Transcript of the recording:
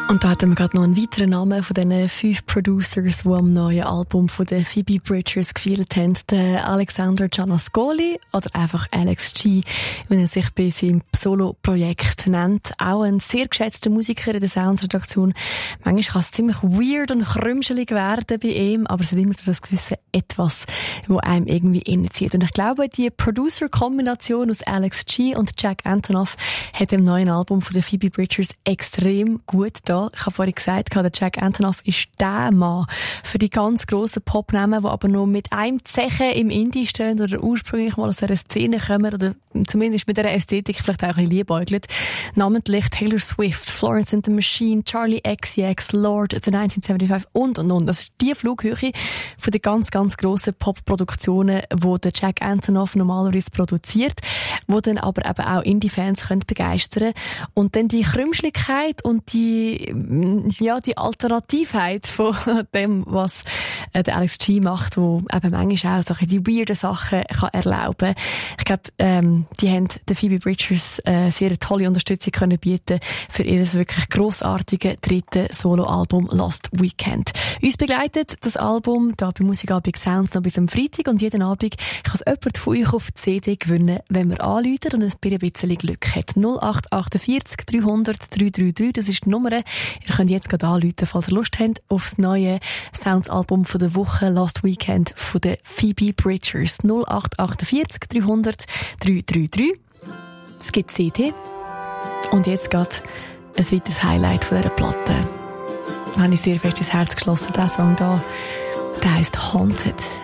Und da hatten wir gerade noch einen weiteren Namen von diesen 5 Producers, die am neuen Album von den Phoebe Bridgers gefeiert haben. Der Alexander Giannascoli oder einfach Alex G, wie er sich bei seinem Solo-Projekt nennt. Auch ein sehr geschätzter Musiker in der Sounds-Redaktion. Manchmal kann es ziemlich weird und krümschelig werden bei ihm, aber es hat immer das gewisse Etwas, wo einem irgendwie innenzieht. Und ich glaube, die Producer-Kombination aus Alex G und Jack Antonoff hat im neuen Album von den Phoebe Bridgers extrem gut da. Ich habe vorhin gesagt, der Jack Antonoff ist der Mann für die ganz grossen Popnamen, die aber noch mit einem Zechen im Indie stehen oder ursprünglich mal aus einer Szene kommen oder zumindest mit dieser Ästhetik vielleicht auch ein bisschen liebäugelt. Namentlich Taylor Swift, Florence and the Machine, Charlie XCX, Lord, The 1975 und. Das ist die Flughöhe von den ganz, ganz grossen Pop-Produktionen, die der Jack Antonoff normalerweise produziert, die dann aber eben auch Indie-Fans begeistern können. Und dann die Krümschligkeit und die Alternativheit von dem, was der Alex G macht, wo eben manchmal auch so die weirden Sachen kann erlauben. Ich glaube, die haben den Phoebe Bridgers sehr tolle Unterstützung können bieten für ihr wirklich grossartige dritte Soloalbum Last Weekend. Uns begleitet das Album da bei Musikabend Sounds noch bis am Freitag und jeden Abend kann es jemand von euch auf die CD gewinnen, wenn wir anrufen und ein bisschen Glück hat. 0848 300 333, das ist die Nummer. Ihr könnt jetzt gerade anrufen, falls ihr Lust habt, auf das neue Sounds-Album von der Woche Last Weekend von den Phoebe Bridgers. 0848 300 333. Es gibt CD. Und jetzt geht ein weiteres Highlight von dieser Platte. Da habe ich sehr fest ins Herz geschlossen, dieser Song da. Der heisst Haunted.